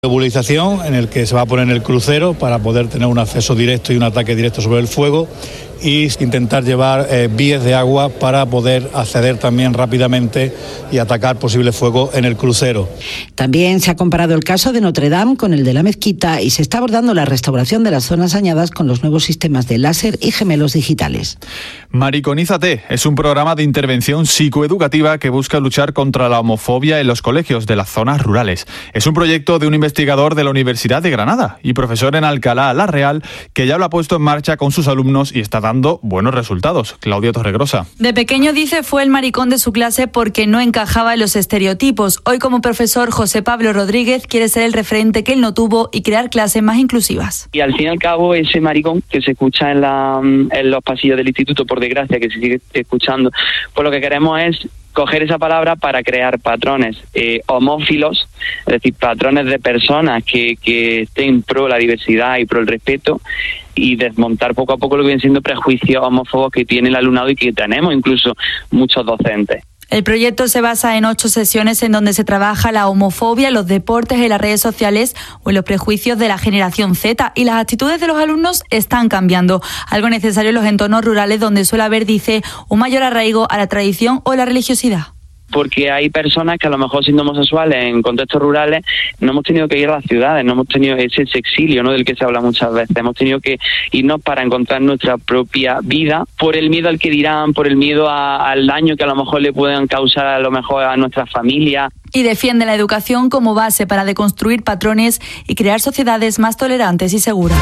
Movilización en el que se va a poner el crucero para poder tener un acceso directo y un ataque directo sobre el fuego y intentar llevar vías de agua para poder acceder también rápidamente y atacar posible fuego en el crucero. También se ha comparado el caso de Notre Dame con el de la mezquita y se está abordando la restauración de las zonas dañadas con los nuevos sistemas de láser y gemelos digitales. Mariconízate es un programa de intervención psicoeducativa que busca luchar contra la homofobia en los colegios de las zonas rurales. Es un proyecto de un investigador de la Universidad de Granada y profesor en Alcalá la Real que ya lo ha puesto en marcha con sus alumnos y está dando buenos resultados. Claudia Torregrosa. De pequeño, dice, fue el maricón de su clase porque no encajaba en los estereotipos. Hoy, como profesor, José Pablo Rodríguez quiere ser el referente que él no tuvo y crear clases más inclusivas. Y al fin y al cabo, ese maricón que se escucha en los pasillos del instituto, por desgracia, que se sigue escuchando, pues lo que queremos es coger esa palabra para crear patrones homófilos, es decir, patrones de personas que estén pro la diversidad y pro el respeto, y desmontar poco a poco lo que vienen siendo prejuicios homófobos que tiene el alumnado y que tenemos incluso muchos docentes. El proyecto se basa en 8 sesiones en donde se trabaja la homofobia, los deportes, en las redes sociales o en los prejuicios de la generación Z, y las actitudes de los alumnos están cambiando, algo necesario en los entornos rurales donde suele haber, dice, un mayor arraigo a la tradición o la religiosidad. Porque hay personas que a lo mejor siendo homosexuales en contextos rurales no hemos tenido que ir a las ciudades, no hemos tenido ese exilio, ¿no?, del que se habla muchas veces. Hemos tenido que irnos para encontrar nuestra propia vida por el miedo al que dirán, por el miedo al daño que a lo mejor le puedan causar a lo mejor a nuestra familia. Y defiende la educación como base para deconstruir patrones y crear sociedades más tolerantes y seguras.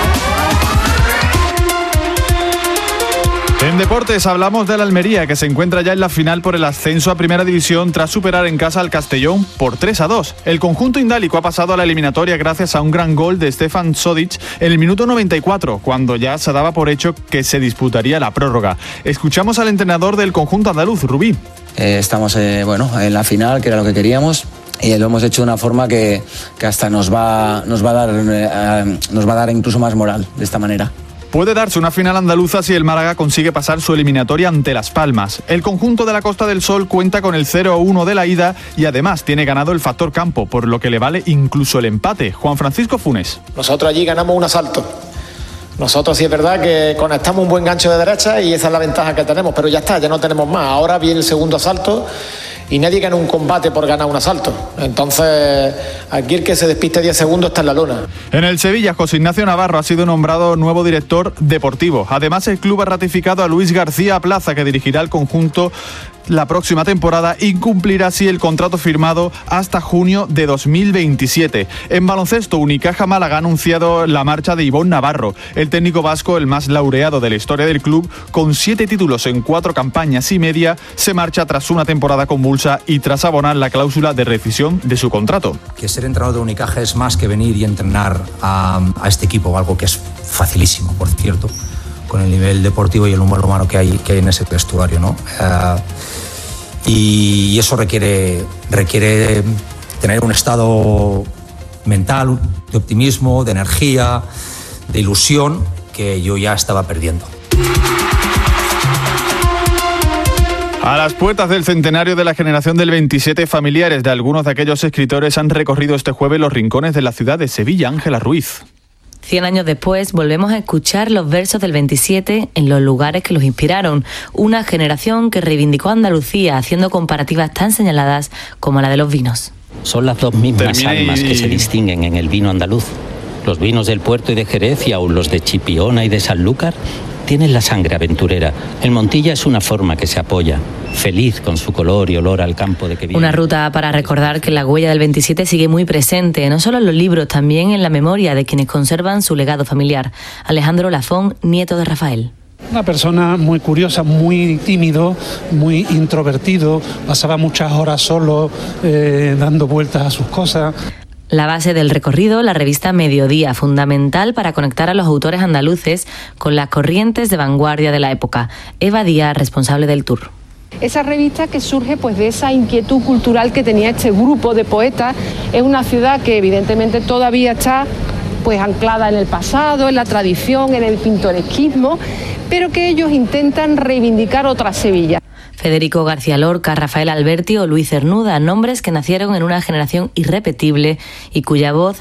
En deportes hablamos del Almería, que se encuentra ya en la final por el ascenso a Primera División tras superar en casa al Castellón por 3-2. El conjunto indálico ha pasado a la eliminatoria gracias a un gran gol de Stefan Sodic en el minuto 94, cuando ya se daba por hecho que se disputaría la prórroga. Escuchamos al entrenador del conjunto andaluz, Rubí. Estamos en la final, que era lo que queríamos. Y lo hemos hecho de una forma que hasta nos va a dar incluso más moral de esta manera. Puede darse una final andaluza si el Málaga consigue pasar su eliminatoria ante Las Palmas. El conjunto de la Costa del Sol cuenta con el 0-1 de la ida y además tiene ganado el factor campo, por lo que le vale incluso el empate. Juan Francisco Funes. Nosotros allí ganamos un asalto. Nosotros sí es verdad que conectamos un buen gancho de derecha y esa es la ventaja que tenemos, pero ya está, ya no tenemos más. Ahora viene el segundo asalto y nadie gana un combate por ganar un asalto. Entonces, aquí el que se despiste 10 segundos está en la lona. En el Sevilla, José Ignacio Navarro ha sido nombrado nuevo director deportivo. Además, el club ha ratificado a Luis García Plaza, que dirigirá el conjunto la próxima temporada y cumplirá así el contrato firmado hasta junio de 2027. En baloncesto, Unicaja Málaga ha anunciado la marcha de Ivón Navarro, el técnico vasco, el más laureado de la historia del club, con 7 títulos en 4 campañas y media, se marcha tras una temporada convulsa y tras abonar la cláusula de rescisión de su contrato. Que ser entrenador de Unicaja es más que venir y entrenar a este equipo, algo que es facilísimo, por cierto, con el nivel deportivo y el humor humano que hay en ese vestuario, ¿no? Y eso requiere tener un estado mental de optimismo, de energía, de ilusión, que yo ya estaba perdiendo. A las puertas del centenario de la generación del 27, familiares de algunos de aquellos escritores han recorrido este jueves los rincones de la ciudad de Sevilla. Ángela Ruiz. 100 años después, volvemos a escuchar los versos del 27 en los lugares que los inspiraron. Una generación que reivindicó a Andalucía haciendo comparativas tan señaladas como la de los vinos. Son las dos mismas almas que se distinguen en el vino andaluz. Los vinos del Puerto y de Jerez y aún los de Chipiona y de Sanlúcar tienen la sangre aventurera. El Montilla es una forma que se apoya, feliz con su color y olor al campo de que viene. Una ruta para recordar que la huella del 27 sigue muy presente, no solo en los libros, también en la memoria de quienes conservan su legado familiar. Alejandro Lafón, nieto de Rafael. Una persona muy curiosa, muy tímido, muy introvertido, pasaba muchas horas solo dando vueltas a sus cosas. La base del recorrido, la revista Mediodía, fundamental para conectar a los autores andaluces con las corrientes de vanguardia de la época. Eva Díaz, responsable del tour. Esa revista que surge pues de esa inquietud cultural que tenía este grupo de poetas. Es una ciudad que evidentemente todavía está pues anclada en el pasado, en la tradición, en el pintoresquismo, pero que ellos intentan reivindicar otra Sevilla. Federico García Lorca, Rafael Alberti o Luis Cernuda, nombres que nacieron en una generación irrepetible y cuya voz